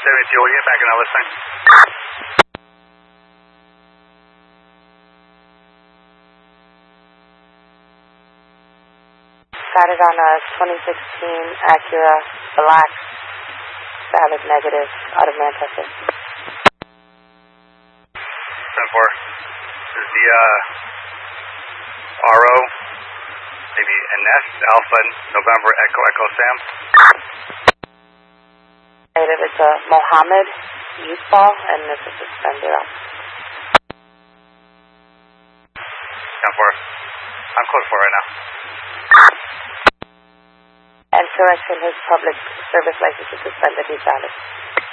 72, we'll get back in that listing. Started on a 2016 Acura Black, valid negative, out of Manchester. 10-4. This is the RO, maybe NS, Alpha, November, Echo, Echo, Sam. Negative, it's a Mohammed youth ball, and this is suspended off. 10-4. I'm close for right now. Insurance in his public service license is suspended, he's valid.